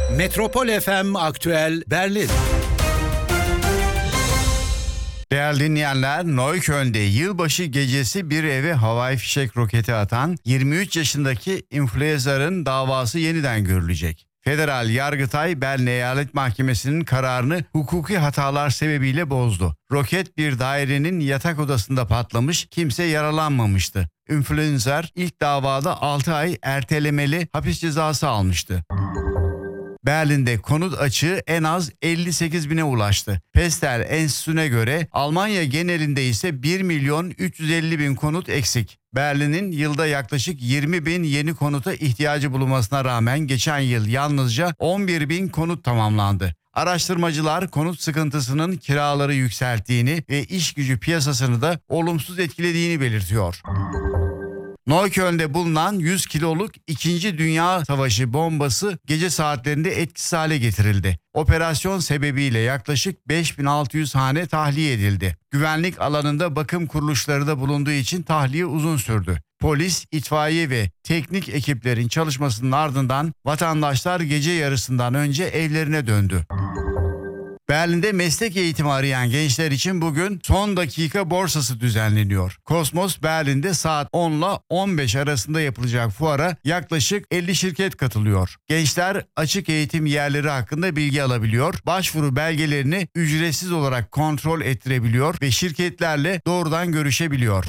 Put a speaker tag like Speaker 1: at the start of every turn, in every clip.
Speaker 1: Metropol FM Aktüel Berlin.
Speaker 2: Değerli dinleyenler, Neukölln'de yılbaşı gecesi bir eve havai fişek roketi atan 23 yaşındaki influencer'ın davası yeniden görülecek. Federal Yargıtay Berlin Eyalet Mahkemesi'nin kararını hukuki hatalar sebebiyle bozdu. Roket bir dairenin yatak odasında patlamış, kimse yaralanmamıştı. Influencer ilk davada 6 ay ertelemeli hapis cezası almıştı. Berlin'de konut açığı en az 58 bine ulaştı. Pestel Enstitüsü'ne göre Almanya genelinde ise 1.350.000 konut eksik. Berlin'in yılda yaklaşık 20.000 yeni konuta ihtiyacı bulunmasına rağmen geçen yıl yalnızca 11.000 konut tamamlandı. Araştırmacılar konut sıkıntısının kiraları yükselttiğini ve iş gücü piyasasını da olumsuz etkilediğini belirtiyor. Neukölln'de bulunan 100 kiloluk 2. Dünya Savaşı bombası gece saatlerinde etkisiz hale getirildi. Operasyon sebebiyle yaklaşık 5600 hane tahliye edildi. Güvenlik alanında bakım kuruluşları da bulunduğu için tahliye uzun sürdü. Polis, itfaiye ve teknik ekiplerin çalışmasının ardından vatandaşlar gece yarısından önce evlerine döndü. Berlin'de meslek eğitimi arayan gençler için bugün son dakika borsası düzenleniyor. Kosmos Berlin'de saat 10 ile 15 arasında yapılacak fuara yaklaşık 50 şirket katılıyor. Gençler açık eğitim yerleri hakkında bilgi alabiliyor, başvuru belgelerini ücretsiz olarak kontrol ettirebiliyor ve şirketlerle doğrudan görüşebiliyor.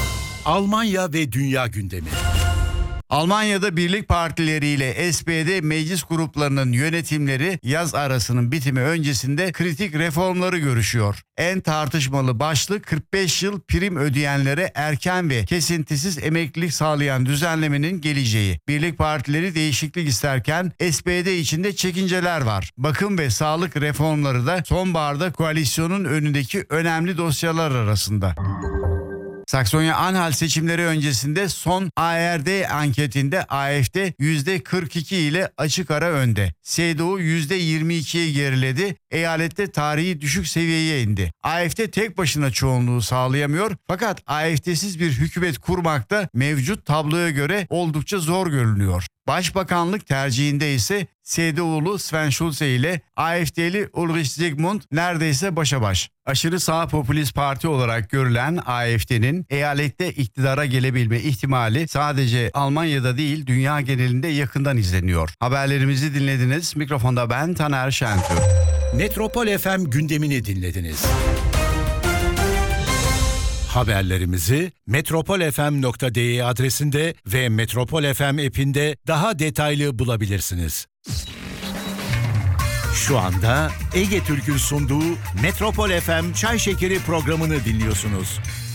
Speaker 1: Almanya ve dünya gündemi.
Speaker 2: Almanya'da birlik partileriyle SPD meclis gruplarının yönetimleri yaz arasının bitimi öncesinde kritik reformları görüşüyor. En tartışmalı başlık 45 yıl prim ödeyenlere erken ve kesintisiz emeklilik sağlayan düzenlemenin geleceği. Birlik partileri değişiklik isterken SPD içinde çekinceler var. Bakım ve sağlık reformları da sonbaharda koalisyonun önündeki önemli dosyalar arasında. Saksonya-Anhalt seçimleri öncesinde son ARD anketinde AfD %42 ile açık ara önde. CDU %22'ye geriledi. Eyalette tarihi düşük seviyeye indi. AfD tek başına çoğunluğu sağlayamıyor fakat AfD'siz bir hükümet kurmak da mevcut tabloya göre oldukça zor görünüyor. Başbakanlık tercihinde ise CDU'lu Sven Schulze ile AfD'li Ulrich Zygmunt neredeyse başa baş. Aşırı sağ popülist parti olarak görülen AfD'nin eyalette iktidara gelebilme ihtimali sadece Almanya'da değil dünya genelinde yakından izleniyor. Haberlerimizi dinlediniz. Mikrofonda ben Taner Şentürk.
Speaker 1: Metropol FM gündemini dinlediniz. Haberlerimizi metropolfm.de adresinde ve Metropol FM app'inde daha detaylı bulabilirsiniz. Şu anda Ege Türk'ün sunduğu Metropol FM Çay Şekeri programını dinliyorsunuz.